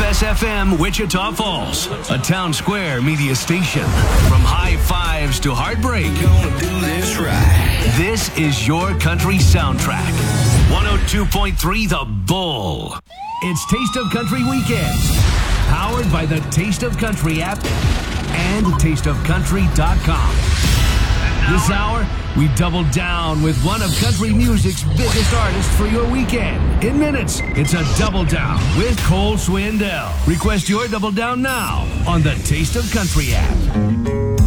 WSFM Wichita Falls, a town square media station. From high fives to heartbreak, Gonna do this right. this is your country soundtrack. 102.3 The Bull. It's Taste of Country Weekends, powered by the Taste of Country app and tasteofcountry.com. This hour, we double down with one of country music's biggest artists for your weekend. In minutes, it's a double down with Cole Swindell. Request your double down now on the Taste of Country app.